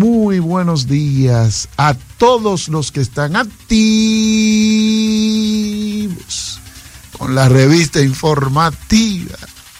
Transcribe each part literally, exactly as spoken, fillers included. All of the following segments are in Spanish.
muy buenos días a todos los que están activos con la revista informativa.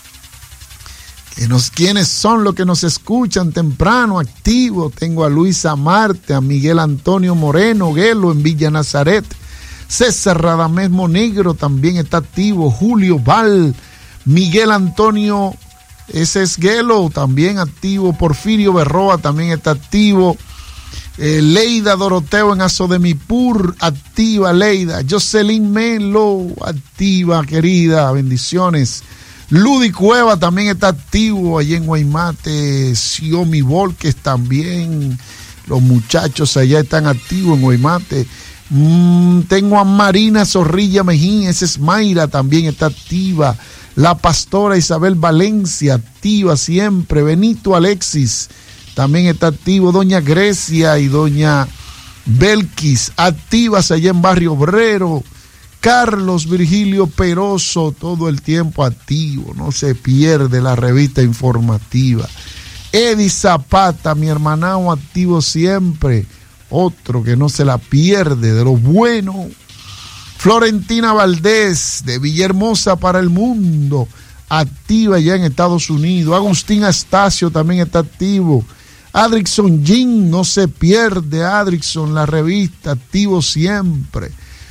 Que nos, ¿Quiénes son los que nos escuchan temprano, activos? Tengo a Luisa Marte, a Miguel Antonio Moreno, Guelo en Villa Nazaret, César Radamés Monegro también está activo, Julio Val, Miguel Antonio, ese es Guelo, también activo, Porfirio Berroa también está activo, eh, Leida Doroteo en Azodemipur, activa Leida, Jocelyn Melo, activa querida, bendiciones. Ludy Cueva también está activo allá en Guaymate, Xiomi Volques también, los muchachos allá están activos en Guaymate. Mm, tengo a Marina Zorrilla Mejín, esa es Mayra, también está activa. La pastora Isabel Valencia, activa siempre. Benito Alexis, también está activo. Doña Grecia y doña Belkis, activas allá en Barrio Obrero. Carlos Virgilio Peroso, todo el tiempo activo, no se pierde la revista informativa. Eddie Zapata, mi hermanao, activo siempre, otro que no se la pierde, de lo bueno. Florentina Valdés, de Villahermosa para el mundo, activa ya en Estados Unidos. Agustín Astacio también está activo. Adrickson Jim, no se pierde, Adrickson, la revista, activo siempre.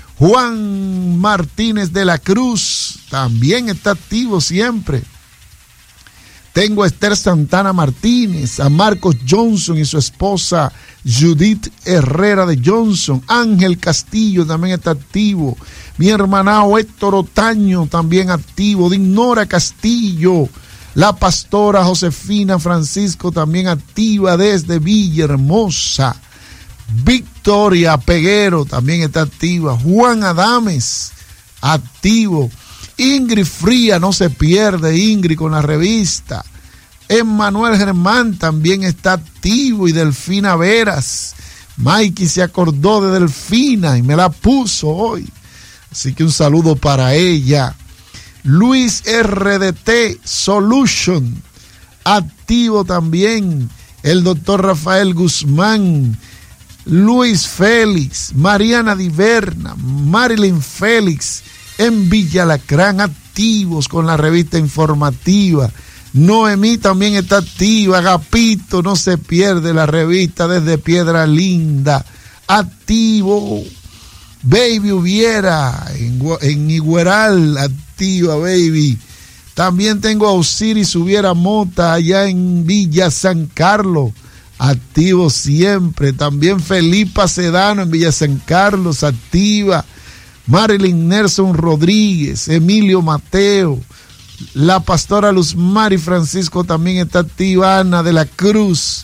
Juan Martínez de la Cruz también está activo siempre. Tengo a Esther Santana Martínez, a Marcos Johnson y su esposa Judith Herrera de Johnson. Ángel Castillo también está activo. Mi hermanao Héctor Otaño también activo. Dignora Castillo. La pastora Josefina Francisco también activa desde Villahermosa. Victoria Peguero también está activa. Juan Adames, activo. Ingrid Fría, no se pierde, Ingrid con la revista. Emmanuel Germán también está activo. Y Delfina Veras. Mikey se acordó de Delfina y me la puso hoy. Así que un saludo para ella. Luis R D T Solution, activo también. El doctor Rafael Guzmán. Luis Félix, Mariana Diverna, Marilyn Félix en Villa Lacrán, activos con la revista informativa. Noemí también está activa. Agapito, no se pierde la revista desde Piedra Linda, activo. Baby Hubiera en, en Igueral, activa Baby. También tengo a Osiris Hubiera Mota allá en Villa San Carlos, activo siempre. También Felipa Sedano en Villa San Carlos, activa. Marilyn Nelson Rodríguez, Emilio Mateo, la pastora Luz Mari Francisco también está activa. Ana de la Cruz,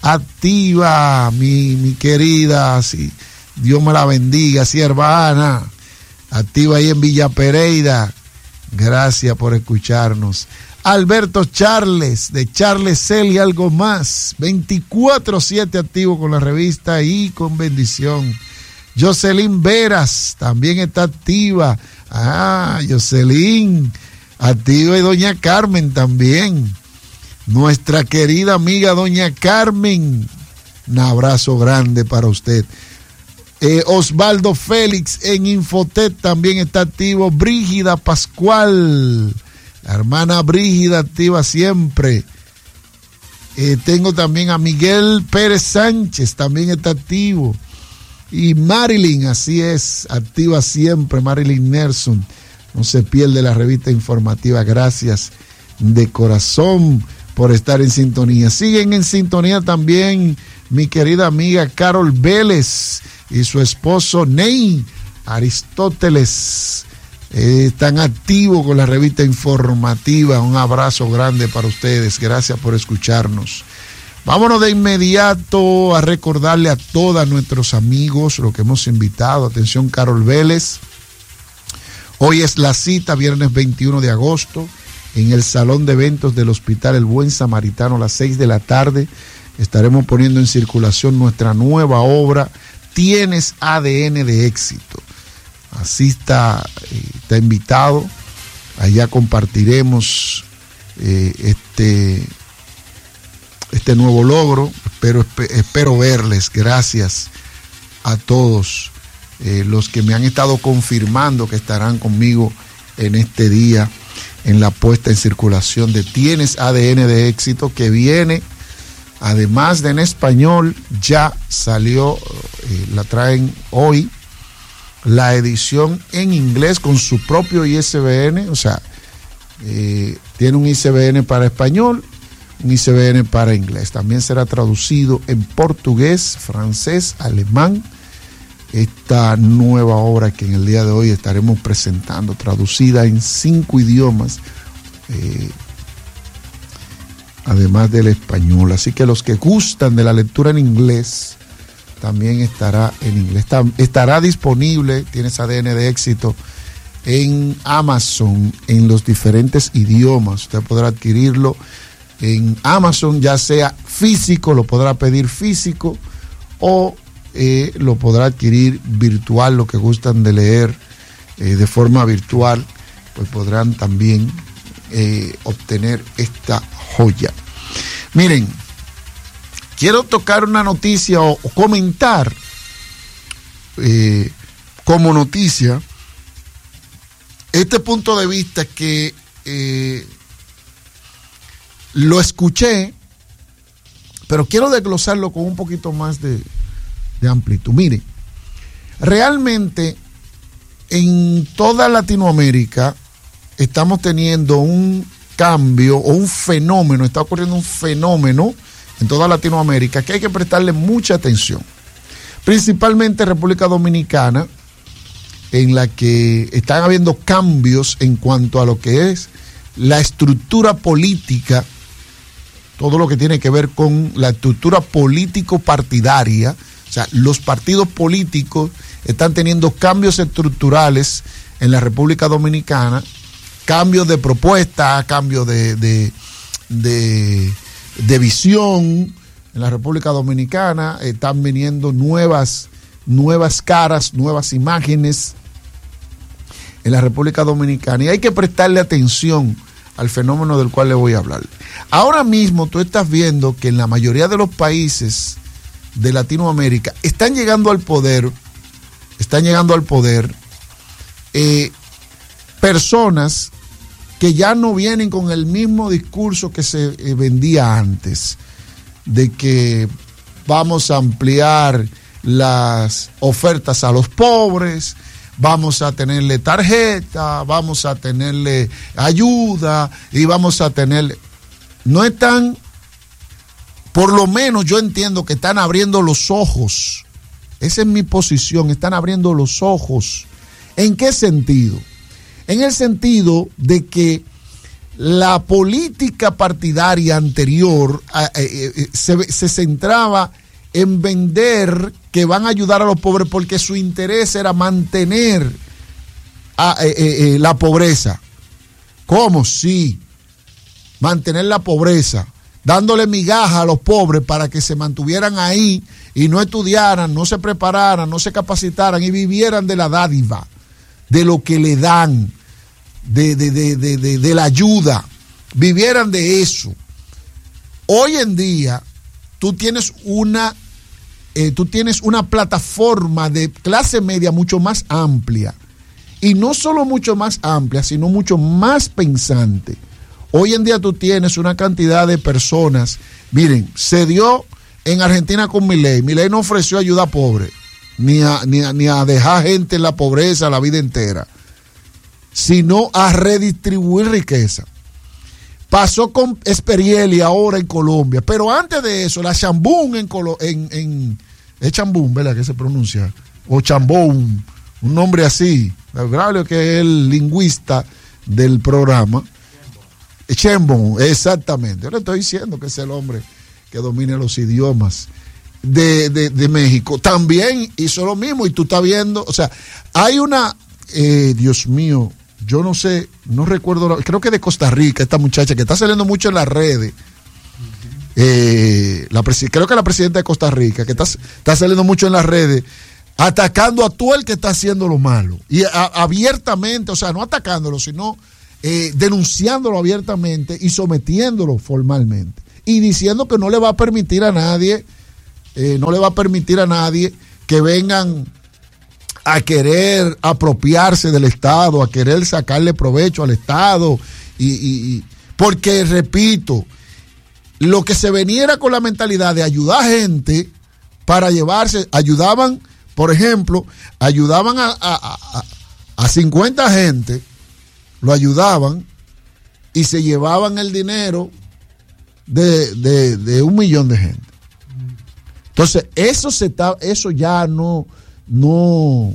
activa, mi, mi querida, sí, Dios me la bendiga, sierva Ana, activa ahí en Villa Pereira. Gracias por escucharnos. Alberto Charles, de Charles Cel y algo más, veinticuatro siete activo con la revista y con bendición. Jocelyn Veras también está activa. Ah, Jocelyn, activa, y doña Carmen también. Nuestra querida amiga doña Carmen, un abrazo grande para usted. Eh, Osvaldo Félix en Infotet también está activo. Brígida Pascual, la hermana Brígida, activa siempre. Eh, tengo también a Miguel Pérez Sánchez, también está activo. Y Marilyn, así es, activa siempre. Marilyn Nelson, no se pierde la revista informativa. Gracias de corazón por estar en sintonía. Siguen en sintonía también mi querida amiga Carol Vélez y su esposo Ney Aristóteles. Eh, están activos con la revista informativa. Un abrazo grande para ustedes. Gracias por escucharnos. Vámonos de inmediato a recordarle a todos nuestros amigos lo que hemos invitado. Atención, Carol Vélez. Hoy es la cita, viernes veintiuno de agosto, en el Salón de Eventos del Hospital El Buen Samaritano a las seis de la tarde. Estaremos poniendo en circulación nuestra nueva obra, Tienes A D N de éxito. Asista, está invitado. Allá compartiremos eh, este... este nuevo logro. pero esp- espero verles. Gracias a todos eh, los que me han estado confirmando que estarán conmigo en este día en la puesta en circulación de Tienes A D N de Éxito, que viene, además de en español, ya salió, eh, la traen hoy, la edición en inglés con su propio I S B N, o sea, eh, tiene un I S B N para español, un I S B N para inglés. También será traducido en portugués, francés, alemán, esta nueva obra que en el día de hoy estaremos presentando, traducida en cinco idiomas, eh, además del español. Así que los que gustan de la lectura en inglés, también estará en inglés. Está, estará disponible, Tienes A D N de Éxito, en Amazon, en los diferentes idiomas. Usted podrá adquirirlo en Amazon, ya sea físico, lo podrá pedir físico, o eh, lo podrá adquirir virtual. Lo que gustan de leer eh, de forma virtual, pues podrán también eh, obtener esta joya. Miren, quiero tocar una noticia o, o comentar eh, como noticia este punto de vista que eh, lo escuché, pero quiero desglosarlo con un poquito más de, de amplitud. Miren, realmente en toda Latinoamérica estamos teniendo un cambio o un fenómeno, está ocurriendo un fenómeno en toda Latinoamérica que hay que prestarle mucha atención, principalmente República Dominicana, en la que están habiendo cambios en cuanto a lo que es la estructura política, todo lo que tiene que ver con la estructura político-partidaria. O sea, los partidos políticos están teniendo cambios estructurales en la República Dominicana, cambios de propuesta, cambios de, de, de, de visión en la República Dominicana. Están viniendo nuevas, nuevas caras, nuevas imágenes en la República Dominicana, y hay que prestarle atención al fenómeno del cual le voy a hablar. Ahora mismo tú estás viendo que en la mayoría de los países de Latinoamérica están llegando al poder, están llegando al poder eh, personas que ya no vienen con el mismo discurso que se eh, vendía antes, de que vamos a ampliar las ofertas a los pobres, vamos a tenerle tarjeta, vamos a tenerle ayuda y vamos a tenerle... No están, por lo menos yo entiendo que están abriendo los ojos. Esa es mi posición, están abriendo los ojos. ¿En qué sentido? En el sentido de que la política partidaria anterior eh, eh, se, se centraba en vender que van a ayudar a los pobres porque su interés era mantener a, eh, eh, la pobreza. ¿Cómo? Sí, mantener la pobreza, dándole migaja a los pobres para que se mantuvieran ahí y no estudiaran, no se prepararan, no se capacitaran y vivieran de la dádiva, de lo que le dan, de, de, de, de, de, de la ayuda, vivieran de eso. Hoy en día tú tienes una eh, tú tienes una plataforma de clase media mucho más amplia, y no solo mucho más amplia, sino mucho más pensante. Hoy en día tú tienes una cantidad de personas. Miren, se dio en Argentina con Milei. Milei no ofreció ayuda a pobres, ni a, ni a, ni a dejar gente en la pobreza la vida entera, sino a redistribuir riqueza. Pasó con Esperieli ahora en Colombia, pero antes de eso, la Chambún en, Colo, en, en es Chambún, ¿verdad? Que se pronuncia, o Chambón, un nombre así, Braulio, que es el lingüista del programa. Chambón, exactamente. Yo le estoy diciendo que es el hombre que domina los idiomas de, de, de México. También hizo lo mismo, y tú estás viendo, o sea, hay una, eh, Dios mío, yo no sé, no recuerdo, creo que de Costa Rica, esta muchacha que está saliendo mucho en las redes, eh, la creo que la presidenta de Costa Rica, que está, está saliendo mucho en las redes, atacando a todo el que está haciendo lo malo, y a, abiertamente, o sea, no atacándolo, sino eh, denunciándolo abiertamente y sometiéndolo formalmente. y diciendo que no le va a permitir a nadie, eh, no le va a permitir a nadie que vengan a querer apropiarse del Estado, a querer sacarle provecho al Estado, y, y, y porque, repito, lo que se venía era con la mentalidad de ayudar a gente para llevarse, ayudaban, por ejemplo, ayudaban a, a, a, a cincuenta gente, lo ayudaban y se llevaban el dinero de, de, de un millón de gente. Entonces, eso se está, eso ya no, no,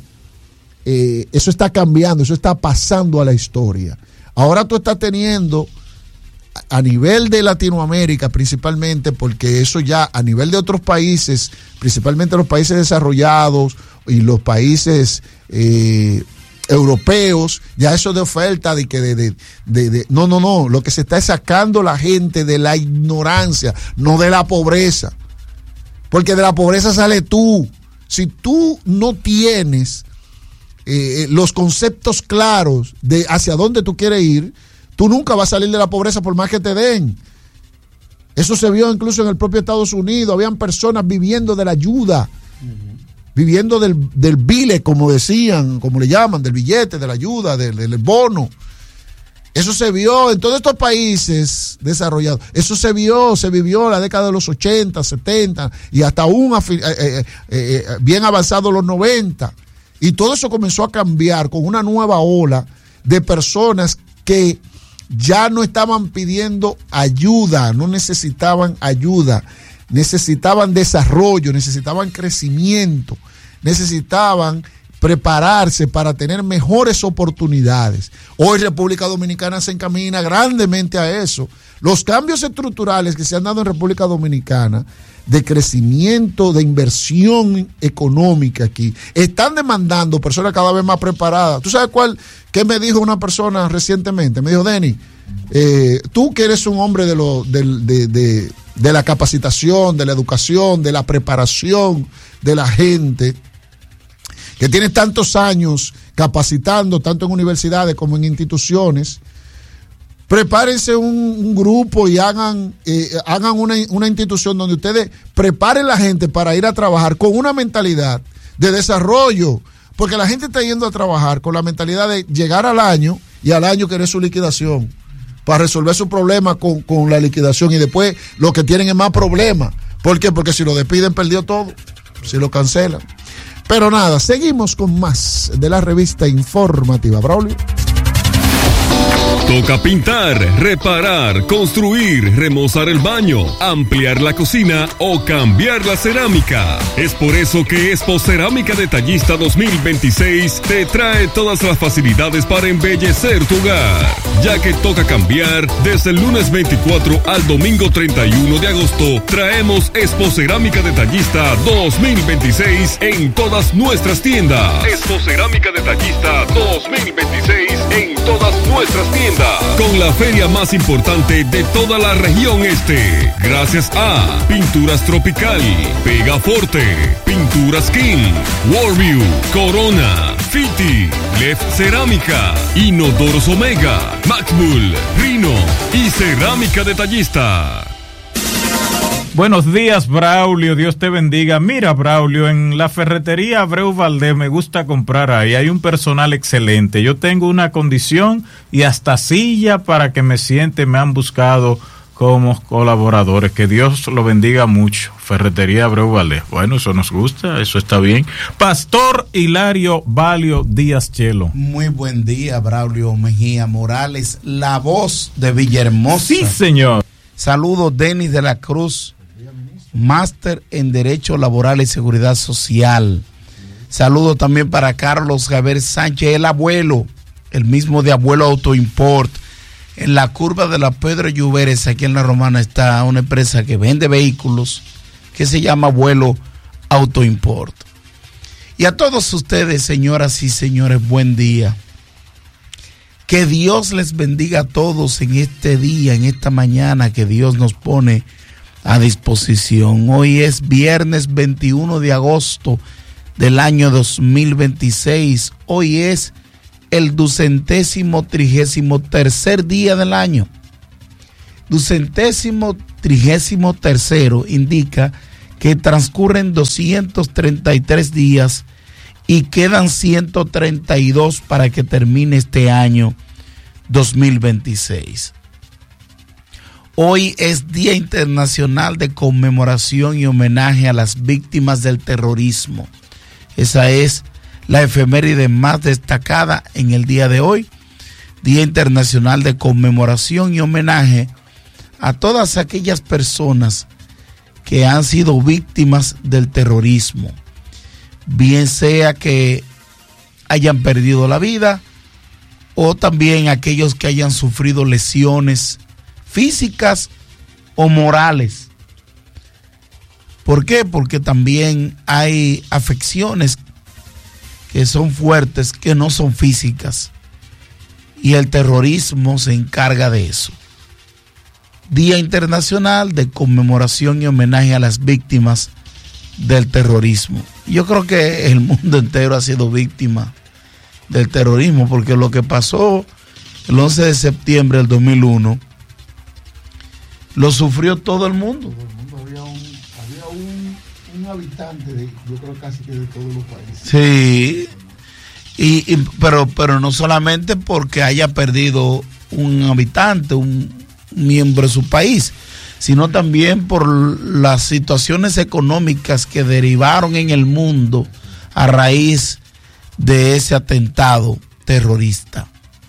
eh, eso está cambiando, eso está pasando a la historia. Ahora tú estás teniendo a nivel de Latinoamérica principalmente, porque eso ya a nivel de otros países, principalmente los países desarrollados y los países eh, europeos, ya eso de oferta de que de, de, de, de no, no, no, lo que se está es sacando la gente de la ignorancia, no de la pobreza, porque de la pobreza sale tú. Si tú no tienes eh, los conceptos claros de hacia dónde tú quieres ir, tú nunca vas a salir de la pobreza por más que te den. Eso se vio incluso en el propio Estados Unidos. Habían personas viviendo de la ayuda, uh-huh. viviendo del, del bile, como decían, como le llaman, del billete, de la ayuda, del, del bono. Eso se vio en todos estos países desarrollados. Eso se vio, se vivió en la década de los ochenta, setenta y hasta aún eh, eh, eh, bien avanzado los noventa. Y todo eso comenzó a cambiar con una nueva ola de personas que ya no estaban pidiendo ayuda, no necesitaban ayuda, necesitaban desarrollo, necesitaban crecimiento, necesitaban prepararse para tener mejores oportunidades. Hoy República Dominicana se encamina grandemente a eso. Los cambios estructurales que se han dado en República Dominicana de crecimiento, de inversión económica aquí, están demandando personas cada vez más preparadas. ¿Tú sabes cuál? ¿Qué me dijo una persona recientemente? Me dijo, Denny, eh, tú que eres un hombre de, lo, de, de, de, de la capacitación, de la educación, de la preparación de la gente, que tienes tantos años capacitando, tanto en universidades como en instituciones, prepárense un, un grupo y hagan, eh, hagan una, una institución donde ustedes preparen la gente para ir a trabajar con una mentalidad de desarrollo, porque la gente está yendo a trabajar con la mentalidad de llegar al año y al año querer su liquidación para resolver su problema con, con la liquidación, y después lo que tienen es más problemas. ¿Por qué? Porque si lo despiden perdió todo, si lo cancelan. Pero nada, seguimos con más de la revista informativa. Braulio. Toca pintar, reparar, construir, remozar el baño, ampliar la cocina o cambiar la cerámica. Es por eso que Expo Cerámica Detallista dos mil veintiséis te trae todas las facilidades para embellecer tu hogar. Ya que toca cambiar, desde el lunes veinticuatro al domingo treinta y uno de agosto, traemos Expo Cerámica Detallista dos mil veintiséis en todas nuestras tiendas. Expo Cerámica Detallista dos mil veintiséis en todas nuestras tiendas. Con la feria más importante de toda la región este. Gracias a Pinturas Tropical, Pegaforte, Pinturas King, Warview, Corona, Fiti, Lef Cerámica, Inodoros Omega, Maxbull, Rino y Cerámica Detallista. Buenos días, Braulio, Dios te bendiga. Mira, Braulio, en la ferretería Abreu Valdés me gusta comprar ahí, hay un personal excelente. Yo tengo una condición y hasta silla para que me siente, me han buscado como colaboradores. Que Dios lo bendiga mucho. Ferretería Abreu Valdés. Bueno, eso nos gusta, eso está bien. Pastor Hilario Valio Díaz Chelo. Muy buen día, Braulio Mejía Morales, la voz de Villahermosa. Sí, señor. Saludos, Denis de la Cruz, máster en Derecho Laboral y Seguridad Social. Saludos también para Carlos Javier Sánchez, el abuelo, el mismo de Abuelo Auto Import. En la curva de la Pedro Lluveres, aquí en La Romana, está una empresa que vende vehículos que se llama Abuelo Auto Import. Y a todos ustedes, señoras y señores, buen día. Que Dios les bendiga a todos en este día, en esta mañana que Dios nos pone a disposición. Hoy es viernes veintiuno de agosto del año dos mil veintiséis. Hoy es el ducentésimo trigésimo tercer día del año. Ducentésimo trigésimo tercero indica que transcurren doscientos treinta y tres días y quedan ciento treinta y dos para que termine este año dos mil veintiséis. Hoy es Día Internacional de Conmemoración y Homenaje a las Víctimas del Terrorismo. Esa es la efeméride más destacada en el día de hoy. Día Internacional de Conmemoración y Homenaje a todas aquellas personas que han sido víctimas del terrorismo, bien sea que hayan perdido la vida o también aquellos que hayan sufrido lesiones físicas o morales. ¿Por qué? Porque también hay afecciones que son fuertes, que no son físicas, y el terrorismo se encarga de eso. Día Internacional de Conmemoración y Homenaje a las Víctimas del Terrorismo. Yo creo que el mundo entero ha sido víctima del terrorismo, porque lo que pasó el once de septiembre del dos mil uno lo sufrió todo el mundo. Todo el mundo, había un, había un, un habitante de, yo creo casi que de todos los países. Sí, y, y, pero, pero no solamente porque haya perdido un habitante, un miembro de su país, sino también por las situaciones económicas que derivaron en el mundo a raíz de ese atentado terrorista.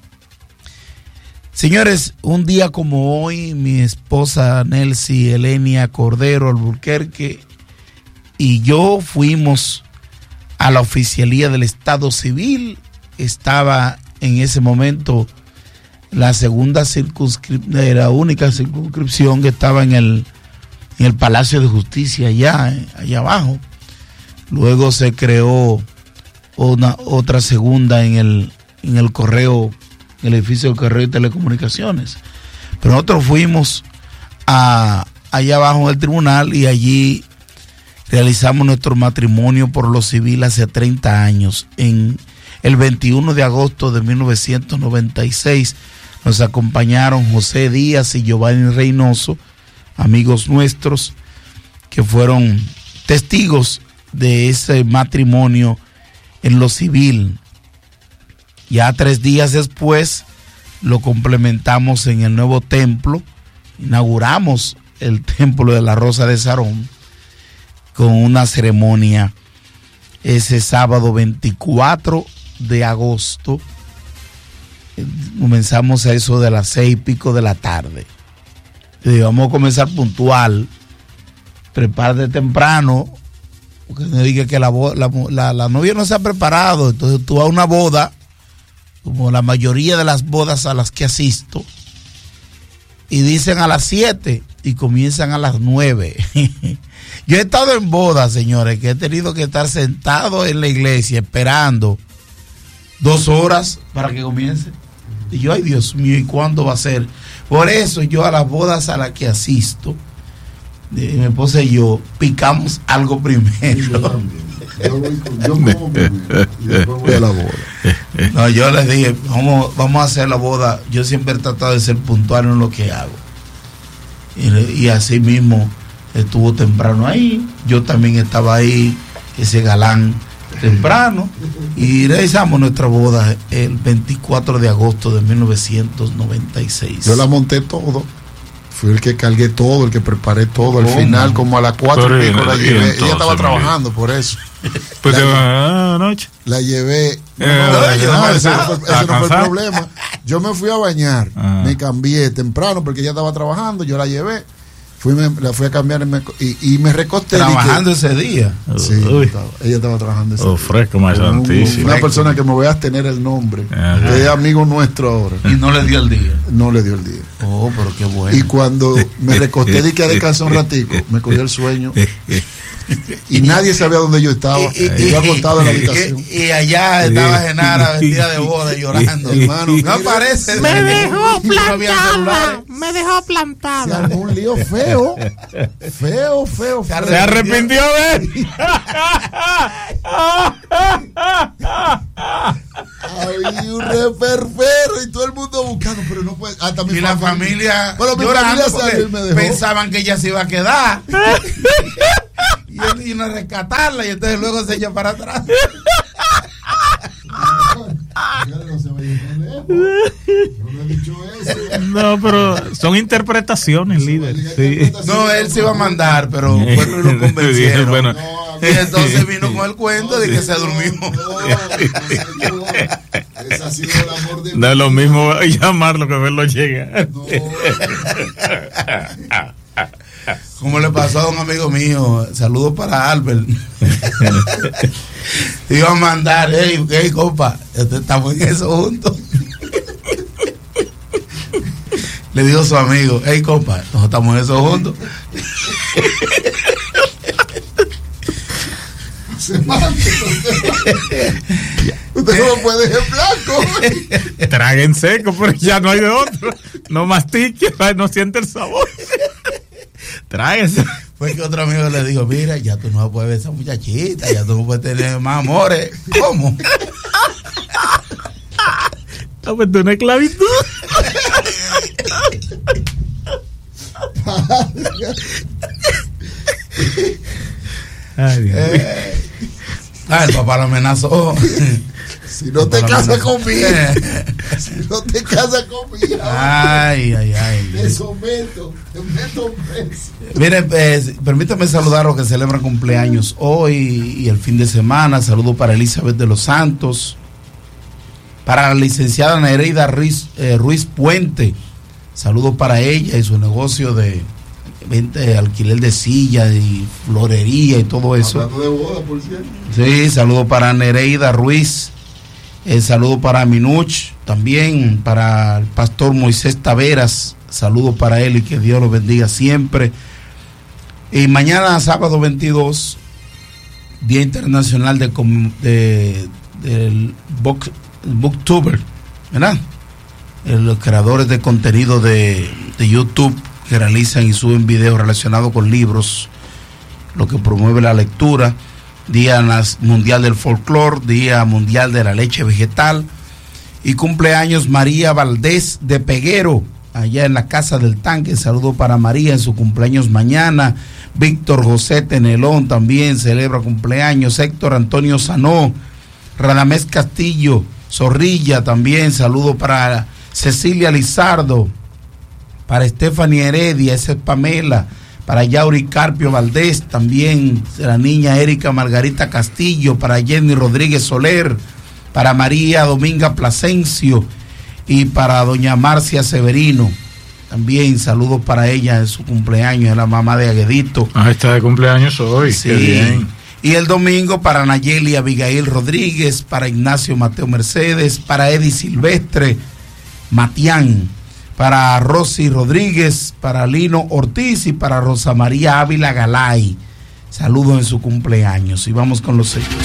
Señores, un día como hoy, mi esposa Nelcy Elenia Cordero Alburquerque y yo fuimos a la oficialía del Estado Civil. Estaba en ese momento la segunda circunscripción, la única circunscripción que estaba en el, en el Palacio de Justicia allá, allá abajo. Luego se creó una, otra segunda en el, en el correo, en el edificio del Correo y Telecomunicaciones. Pero nosotros fuimos a, allá abajo en el tribunal y allí realizamos nuestro matrimonio por lo civil hace treinta años. En el veintiuno de agosto de mil novecientos noventa y seis nos acompañaron José Díaz y Giovanni Reynoso, amigos nuestros, que fueron testigos de ese matrimonio en lo civil. Ya tres días después lo complementamos en el nuevo templo, inauguramos el templo de la Rosa de Sarón con una ceremonia ese sábado veinticuatro de agosto. Comenzamos a eso de las seis y pico de la tarde. Y vamos a comenzar puntual. Prepárate temprano, porque no diga que la, la, la, la novia no se ha preparado. Entonces tú vas a una boda, como la mayoría de las bodas a las que asisto, y dicen a las siete y comienzan a las nueve. Yo he estado en bodas, señores, que he tenido que estar sentado en la iglesia esperando dos horas para que comience. Y yo, ay Dios mío, ¿y cuándo va a ser? Por eso yo a las bodas a las que asisto, mi esposa y yo picamos algo primero. Yo también. Yo, voy con, yo como primero y después voy a la boda. No, yo les dije, vamos, vamos a hacer la boda. Yo siempre he tratado de ser puntual en lo que hago. Y, y así mismo estuvo temprano ahí. Yo también estaba ahí, ese galán temprano, y realizamos nuestra boda el veinticuatro de agosto de mil novecientos noventa y seis. Yo la monté todo, fui el que cargué todo, el que preparé todo. Al ¿Cómo? final, como a las cuatro y pico la y llevé. entonces, Ella estaba mire. trabajando por eso. Pues la, anoche. la llevé. No, Eh, no, no, no, no, ese no no, fue, no, ese no fue el cansado. problema. Yo me fui a bañar, Ah. me cambié temprano porque ella estaba trabajando, yo la llevé. Fui, me, la fui a cambiar y me, y, y me recosté. Trabajando dije, ese día. sí, Uy. estaba, ella estaba trabajando ese Oh, día. fresco, más Con un- santísimo. Una persona que me voy a tener el nombre, Ajá. que es amigo nuestro ahora, Y no le dio el día. no le dio el día. Oh, pero qué bueno. Y cuando me recosté y que a descansar un ratico, me cogió el sueño y nadie sabía dónde yo estaba. Y, y- Y yo acostado en la y- habitación. y- y allá estaba Genara vestida de boda llorando. Hermano, no mira, aparece. Me dejó No había plantada, celulares. me dejó Se plantada. armó un lío feo, feo, feo, feo. Se arrepintió de él. Hay un reperpero y todo el mundo buscando, pero no puede, hasta mi y la familia, bueno, mi llorando familia porque me pensaban que ella se iba a quedar y él vino a rescatarla y entonces luego se echó para atrás. No, pero son interpretaciones, líder. Sí. No, él se iba a mandar, pero bueno, lo convencieron. Bueno. Y entonces vino con el cuento de que se durmió. Ese ha sido el amor de no es lo mismo llamarlo que verlo llegar. No. Como le pasó a un amigo mío, saludos para Albert. Iba a mandar, hey, hey, compa, estamos en eso juntos. Le dijo a su amigo, hey, compa, nosotros estamos en eso juntos. Se manda, usted no puede dejar blanco. Traguen seco, pero ya no hay de otro. No mastique, no siente el sabor. Tráguese. Fue que otro amigo le dijo, mira, ya tú no puedes ver esa muchachita, ya tú no puedes tener más amores. ¿Cómo? No, pues tú una esclavitud. Ay, Dios. Eh, ah, el papá lo amenazó. Si no te casas conmigo, si no te casas conmigo, ay, ay, ay. Te someto, te meto preso. Miren, eh, permítame saludar a los que celebran cumpleaños hoy y el fin de semana. Saludo para Elizabeth de los Santos, para la licenciada Nereida Ruiz, eh, Ruiz Puente. Saludo para ella y su negocio de venta de alquiler de sillas y florería y todo eso. Hablando de boda, por cierto. Sí, saludo para Nereida Ruiz. El saludo para Minuch, también para el pastor Moisés Taveras, saludo para él y que Dios lo bendiga siempre. Y mañana, sábado veintidós, Día Internacional de, de, del book, Booktuber, ¿verdad? Los creadores de contenido de, de YouTube que realizan y suben videos relacionados con libros, lo que promueve la lectura. Día Mundial del Folclor, Día Mundial de la Leche Vegetal y cumpleaños María Valdés de Peguero, allá en la Casa del Tanque. Saludo para María en su cumpleaños mañana. Víctor José Tenelón también celebra cumpleaños. Héctor Antonio Sanó, Radamés Castillo, Zorrilla también. Saludo para Cecilia Lizardo, para Stephanie Heredia, esa es Pamela. Para Yauri Carpio Valdés, también la niña Erika Margarita Castillo, para Jenny Rodríguez Soler, para María Dominga Plasencio y para doña Marcia Severino. También saludos para ella en su cumpleaños, es la mamá de Aguedito. Ah, está de cumpleaños hoy, sí. Qué bien. Y el domingo para Nayeli Abigail Rodríguez, para Ignacio Mateo Mercedes, para Eddie Silvestre Matián, para Rosy Rodríguez, para Lino Ortiz y para Rosa María Ávila Galay. Saludos en su cumpleaños y vamos con los hechos.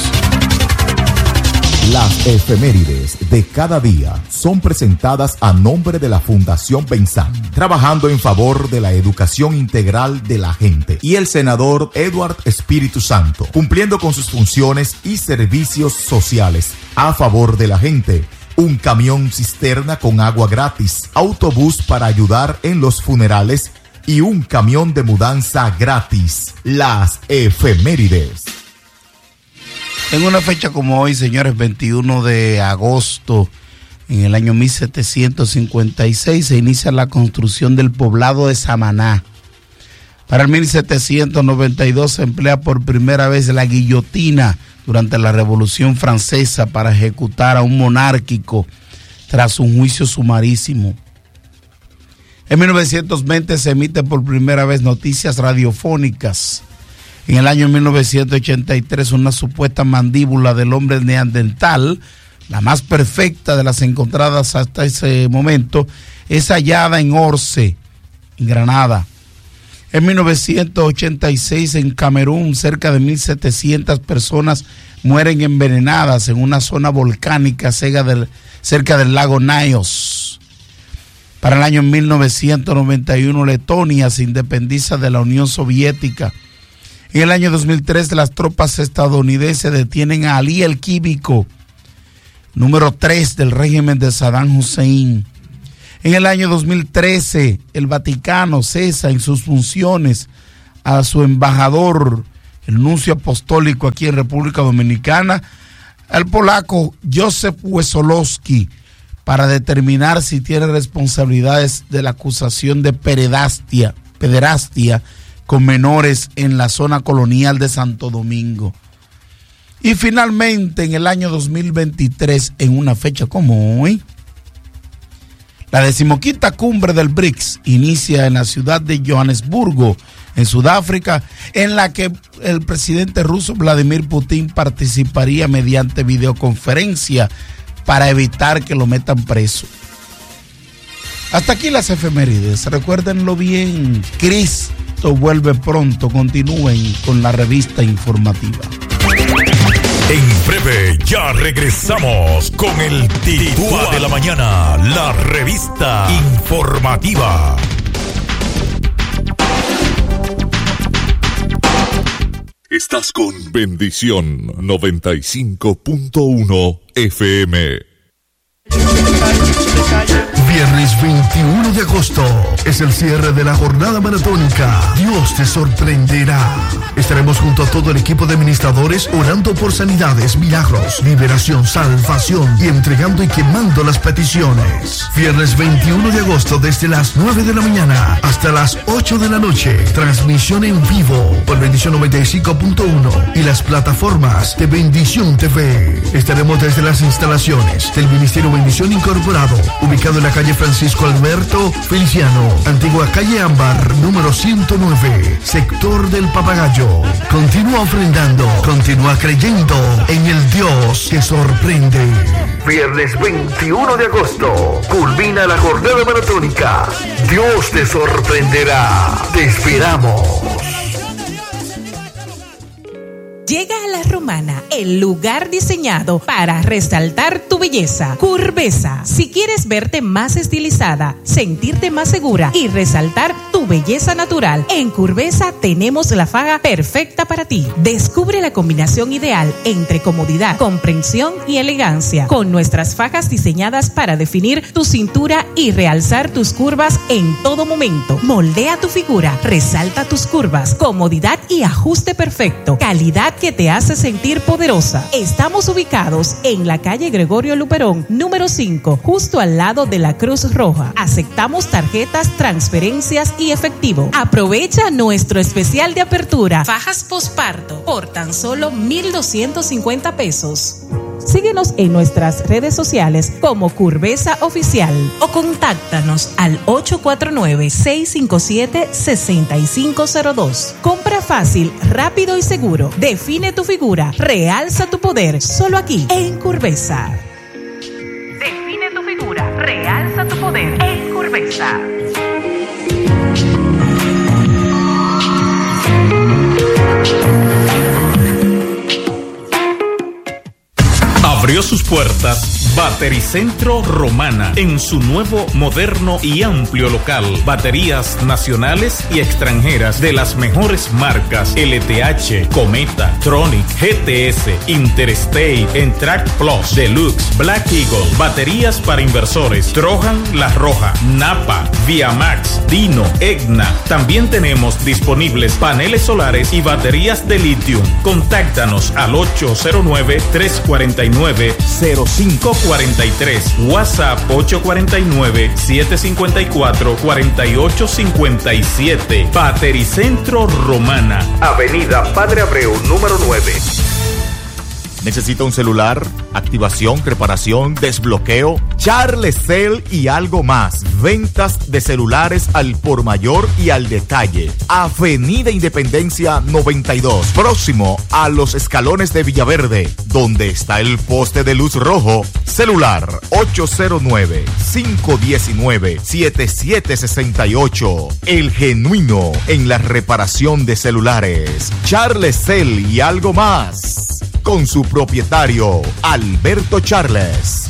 Las efemérides de cada día son presentadas a nombre de la Fundación Benzán, trabajando en favor de la educación integral de la gente, y el senador Edward Espíritu Santo, cumpliendo con sus funciones y servicios sociales a favor de la gente. Un camión cisterna con agua gratis, autobús para ayudar en los funerales y un camión de mudanza gratis. Las efemérides. En una fecha como hoy, señores, veintiuno de agosto, en el año mil setecientos cincuenta y seis, se inicia la construcción del poblado de Samaná. Para el mil setecientos noventa y dos se emplea por primera vez la guillotina durante la Revolución Francesa para ejecutar a un monárquico tras un juicio sumarísimo. En mil novecientos veinte se emite por primera vez noticias radiofónicas. En el año mil novecientos ochenta y tres, una supuesta mandíbula del hombre neandertal, la más perfecta de las encontradas hasta ese momento, es hallada en Orce, en Granada. En mil novecientos ochenta y seis, en Camerún, cerca de mil setecientas personas mueren envenenadas en una zona volcánica cerca del, cerca del lago Nyos. Para el año mil novecientos noventa y uno, Letonia se independiza de la Unión Soviética. En el año dos mil tres, las tropas estadounidenses detienen a Ali el Químico, número tres del régimen de Saddam Hussein. En el año dos mil trece, el Vaticano cesa en sus funciones a su embajador, el nuncio apostólico aquí en República Dominicana, al polaco Józef Wesolowski, para determinar si tiene responsabilidades de la acusación de pederastia, pederastia con menores en la zona colonial de Santo Domingo. Y finalmente, en el año dos mil veintitrés, en una fecha como hoy, la decimoquinta cumbre del B R I C S inicia en la ciudad de Johannesburgo, en Sudáfrica, en la que el presidente ruso Vladimir Putin participaría mediante videoconferencia para evitar que lo metan preso. Hasta aquí las efemérides. Recuérdenlo bien, Cristo vuelve pronto. Continúen con la revista informativa. En breve ya regresamos con el Titúa de la Mañana, la revista informativa. Estás con Bendición noventa y cinco punto uno F M. Viernes veintiuno de agosto es el cierre de la jornada maratónica. Dios te sorprenderá. Estaremos junto a todo el equipo de ministradores orando por sanidades, milagros, liberación, salvación y entregando y quemando las peticiones. Viernes veintiuno de agosto desde las nueve de la mañana hasta las ocho de la noche. Transmisión en vivo por Bendición noventa y cinco punto uno y las plataformas de Bendición T V. Estaremos desde las instalaciones del Ministerio Bendición Incorporado, ubicado en la calle Francisco Alberto Feliciano, antigua calle Ámbar, número ciento nueve, sector del Papagayo. Continúa ofrendando, continúa creyendo en el Dios que sorprende. Viernes veintiuno de agosto, culmina la jornada maratónica. Dios te sorprenderá. Te esperamos. Llega a La Romana, el lugar diseñado para resaltar tu belleza. Curvesa. Si quieres verte más estilizada, sentirte más segura y resaltar tu belleza natural, en Curvesa tenemos la faja perfecta para ti. Descubre la combinación ideal entre comodidad, comprensión y elegancia, con nuestras fajas diseñadas para definir tu cintura y realzar tus curvas en todo momento. Moldea tu figura, resalta tus curvas, comodidad y ajuste perfecto, calidad que te hace sentir poderosa. Estamos ubicados en la calle Gregorio Luperón, número cinco, justo al lado de la Cruz Roja. Aceptamos tarjetas, transferencias y efectivo. Aprovecha nuestro especial de apertura, fajas posparto, por tan solo mil doscientos cincuenta pesos. Síguenos en nuestras redes sociales como Curvesa Oficial o contáctanos al ocho cuatro nueve, seis cinco siete, seis cinco cero dos. Compra fácil, rápido y seguro. Define tu figura, realza tu poder, solo aquí en Curvesa. Define tu figura, realza tu poder en Curvesa. Abrió sus puertas Batericentro Romana en su nuevo, moderno y amplio local. Baterías nacionales y extranjeras de las mejores marcas: L T H, Cometa, Tronic, G T S, Interstate, Entrac Plus, Deluxe, Black Eagle. Baterías para inversores: Trojan, La Roja, Napa, Viamax, Dino, Egna. También tenemos disponibles paneles solares y baterías de litio. Contáctanos al ocho cero nueve, tres cuatro nueve, cero cinco cuatro tres, WhatsApp ocho cuatro nueve, siete cinco cuatro, cuatro ocho cinco siete. Batericentro Romana, Avenida Padre Abreu, número nueve. ¿Necesita un celular? Activación, reparación, desbloqueo, Charles Cell y algo más. Ventas de celulares al por mayor y al detalle. Avenida Independencia noventa y dos, próximo a los escalones de Villaverde, donde está el poste de luz rojo. Celular ocho cero nueve, cinco uno nueve, siete siete seis ocho. El genuino en la reparación de celulares. Charles Cell y algo más. Con su propietario, Alberto Charles.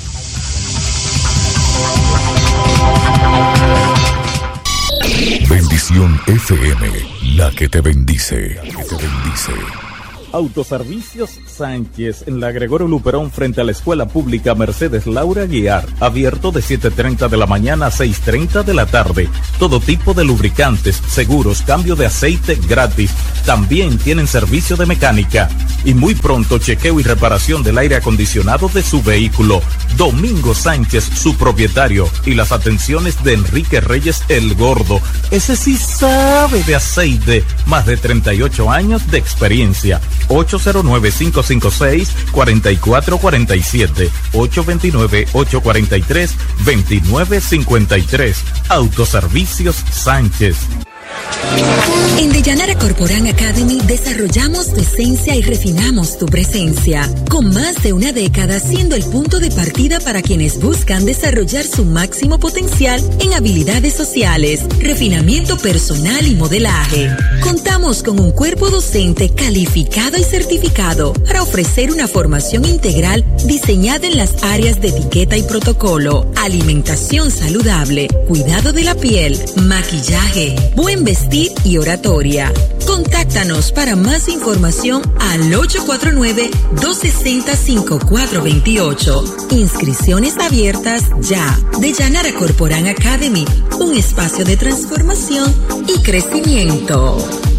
Bendición F M, la que te bendice, la que te bendice. Autoservicios Sánchez, en la Gregorio Luperón, frente a la Escuela Pública Mercedes Laura Guiar. Abierto de siete y media de la mañana a seis y media de la tarde. Todo tipo de lubricantes, seguros, cambio de aceite gratis. También tienen servicio de mecánica. Y muy pronto chequeo y reparación del aire acondicionado de su vehículo. Domingo Sánchez, su propietario. Y las atenciones de Enrique Reyes el Gordo. Ese sí sabe de aceite. Más de treinta y ocho años de experiencia. ocho cero nueve, cinco cinco seis, cuatro cuatro cuatro siete, ocho dos nueve, ocho cuatro tres, dos nueve cinco tres. Autoservicios Sánchez. En Deyanara Corporán Academy desarrollamos tu esencia y refinamos tu presencia, con más de una década siendo el punto de partida para quienes buscan desarrollar su máximo potencial en habilidades sociales, refinamiento personal y modelaje. Contamos con un cuerpo docente calificado y certificado para ofrecer una formación integral diseñada en las áreas de etiqueta y protocolo, alimentación saludable, cuidado de la piel, maquillaje, buen vestir y oratoria. Contáctanos para más información al ocho cuatro nueve, dos seis cero, cinco cuatro dos ocho. Inscripciones abiertas ya. Deyanara Corporán Academy, un espacio de transformación y crecimiento.